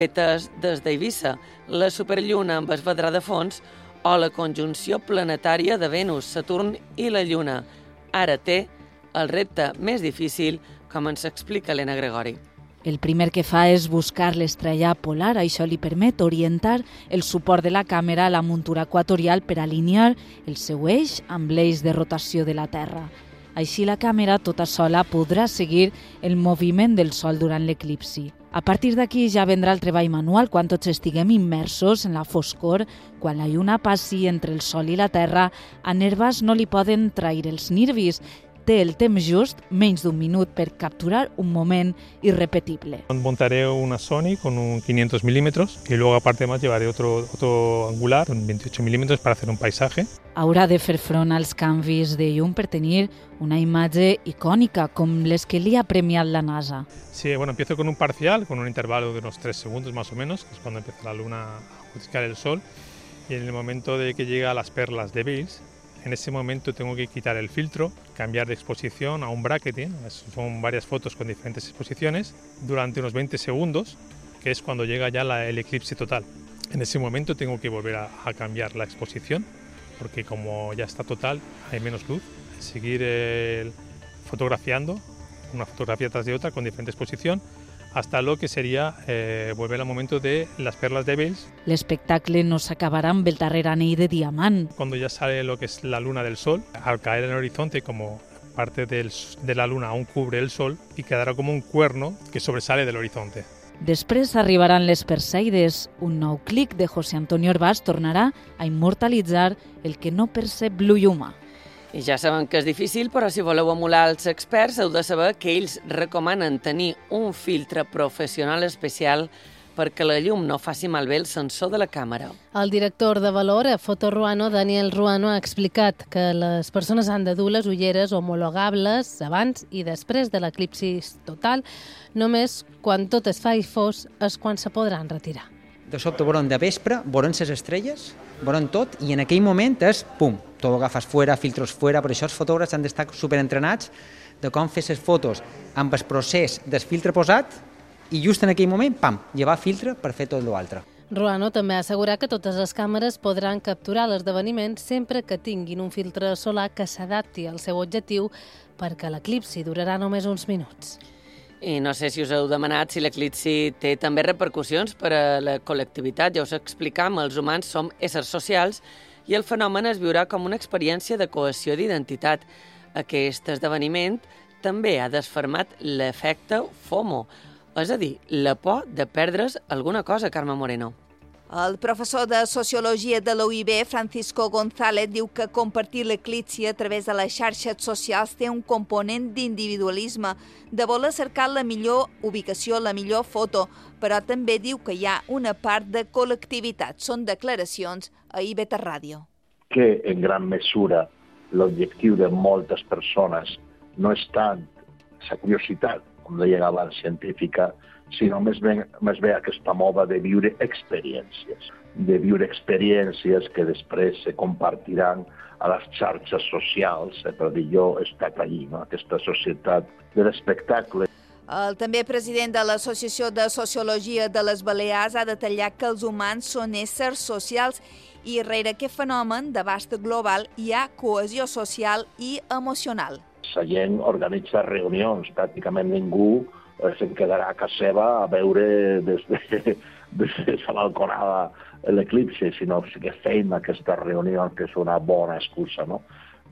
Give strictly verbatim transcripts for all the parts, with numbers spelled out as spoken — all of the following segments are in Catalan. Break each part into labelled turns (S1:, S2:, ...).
S1: fetes des d'Eivissa, la superlluna amb el vedrà de fons o la conjunció planetària de Venus, Saturn i la Lluna. Ara té el repte més difícil, com ens explica Elena Gregori.
S2: El primer que fa és buscar l'estrella polar. Això li permet orientar el suport de la càmera a la muntura equatorial per alinear el seu eix amb l'eix de rotació de la Terra. Així la càmera tota sola podrà seguir el moviment del Sol durant l'eclipsi. A partir d'aquí ja vendrà el treball manual quan tots estiguem immersos en la foscor. Quan la lluna passi entre el Sol i la Terra, a Nervas no li poden trair els nervis. Té el temps just, menys d'un minut, per capturar un moment irrepetible.
S3: Montaré una Sony con un quinientos milímetros y luego aparte más llevaré otro, otro angular, un veintiocho milímetros para hacer un paisaje.
S2: Haurà de fer front als canvis de llum per tenir una imatge icònica com les que li ha premiat la NASA.
S3: Sí, bueno, empiezo con un parcial, con un intervalo de unos tres segundos más o menos, que es cuando empieza la luna a buscar el sol, y en el momento de que llega a las perlas de Bales, en ese momento tengo que quitar el filtro, cambiar de exposición a un bracketing, son varias fotos con diferentes exposiciones, durante unos veinte segundos, que es cuando llega ya la, el eclipse total. En ese momento tengo que volver a, a cambiar la exposición, porque como ya está total, hay menos luz. Seguir eh, fotografiando, una fotografía tras de otra, con diferente exposición, hasta lo que sería eh, volver al momento de las perlas de Bales.
S2: L'espectacle no s'acabarà amb el darrer anell de diamant.
S3: Cuando ya sale lo que es la luna del sol, al caer en el horizonte, como parte del, de la luna aún cubre el sol, y quedará como un cuerno que sobresale del horizonte.
S2: Després arribaran les Perseides. Un nou clic de José Antonio Herbàs tornarà a immortalitzar el que no percep l'ull humà.
S1: I ja sabem que és difícil, però si voleu emular els experts heu de saber que ells recomanen tenir un filtre professional especial perquè la llum no faci malbé el sensor de la càmera.
S4: El director de valor a Fotoruano, Daniel Ruano, ha explicat que les persones han de dur les ulleres homologables abans i després de l'eclipsi total. Només quan tot es fa i fos és quan se podran retirar.
S5: De sobte veurem de vespre, veurem les estrelles, veurem tot, i en aquell moment és, pum, tot ho agafes fora, filtros fora, per això els fotògrafs han d'estar superentrenats de com fer les fotos amb el procés del filtre posat i just en aquell moment, pam, llevar filtre per fer tot l'altre.
S4: Ruano també ha assegurat que totes les càmeres podran capturar l'esdeveniment sempre que tinguin un filtre solar que s'adapti al seu objectiu perquè l'eclipsi durarà només uns minuts.
S1: I no sé si us heu demanat si l'eclipsi té també repercussions per a la col·lectivitat. Ja us explicam, els humans som éssers socials i el fenomen es viurà com una experiència de cohesió d'identitat. Aquest esdeveniment també ha desfermat l'efecte FOMO, és a dir, la por de perdre's alguna cosa, Carme Moreno.
S6: El professor de Sociologia de la U I B, Francisco González, diu que compartir l'eclipsi a través de les xarxes socials té un component d'individualisme, de voler cercar la millor ubicació, la millor foto, però també diu que hi ha una part de col·lectivitat. Són declaracions a I B T Ràdio.
S7: Que en gran mesura l'objectiu de moltes persones no és tant la curiositat, com deia abans, científica, sinó més bé, més bé aquesta moda de viure experiències, de viure experiències que després se compartiran a les xarxes socials, eh, per dir jo he estat allí, no? Aquesta societat de l'espectacle.
S6: El també president de l'Associació de Sociologia de les Balears ha detallat que els humans són éssers socials i rere aquest fenomen d'abast global hi ha cohesió social i emocional.
S7: La gent organitza reunions, pràcticament ningú se'n quedarà a casa seva a veure des de, des de la balconada l'eclipsi, sinó que fem aquesta reunió, que és una bona excusa, no?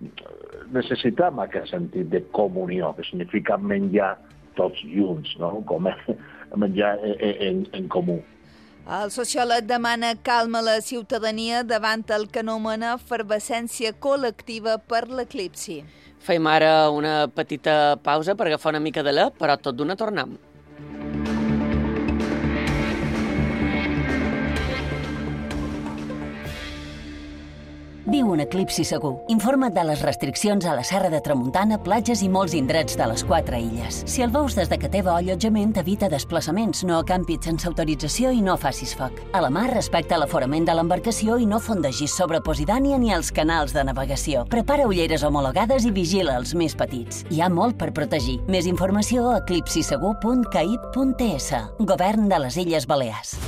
S7: Necessitem aquest sentit de comunió, que significa menjar tots junts, no? Com menjar en, en comú.
S6: El sociòleg demana calma a la ciutadania davant el que anomena efervescència col·lectiva per l'eclipsi.
S1: Fem ara una petita pausa per agafar una mica d'alè, però tot d'una tornem.
S8: Diu Viu un eclipsi segur. Informa't de les restriccions a la Serra de Tramuntana, platges i molts indrets de les quatre illes. Si el veus des de que teva allotjament, evita desplaçaments, no acampis sense autorització i no facis foc. A la mar, respecta l'aforament de l'embarcació i no fondegis sobre Posidònia ni els canals de navegació. Prepara ulleres homologades i vigila els més petits. Hi ha molt per protegir. Més informació a eclipsisegur punt caib punt es. Govern de les Illes Balears.